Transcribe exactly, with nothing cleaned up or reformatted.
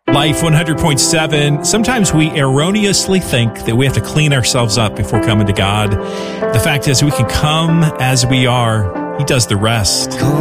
Life one hundred point seven. Sometimes we erroneously think that we have to clean ourselves up before coming to God. The fact is, we can come as we are. He does the rest.